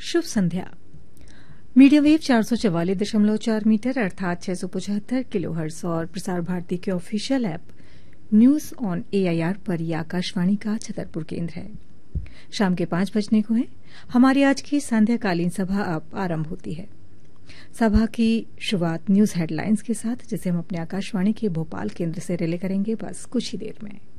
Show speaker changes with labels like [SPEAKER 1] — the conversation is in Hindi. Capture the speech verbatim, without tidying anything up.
[SPEAKER 1] शुभ संध्या। मीडियम वेव चार सौ चवालीस दशमलव चार मीटर अर्थात छह सौ पचहत्तर किलो हर्ट्ज और प्रसार भारती के official app news on AIR पर यह आकाशवाणी का छतरपुर केंद्र है। शाम के पांच बजने को है। हमारी आज की संध्याकालीन सभा अब आरंभ होती है। सभा की शुरुआत न्यूज हेडलाइंस के साथ, जिसे हम अपने आकाशवाणी के भोपाल केंद्र से रिले करेंगे बस कुछ ही देर में।